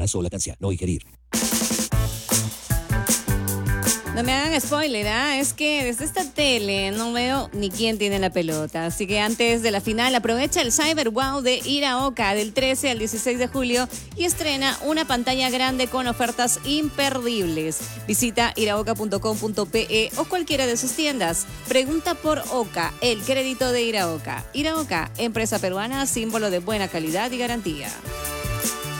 Sola cancia, no ingerir. No me hagan spoiler, es que desde esta tele no veo ni quién tiene la pelota. Así que antes de la final, aprovecha el Cyber Wow de Iraoka del 13 al 16 de julio y estrena una pantalla grande con ofertas imperdibles. Visita iraoka.com.pe o cualquiera de sus tiendas. Pregunta por Oka, el crédito de Iraoka. Iraoka, empresa peruana, símbolo de buena calidad y garantía.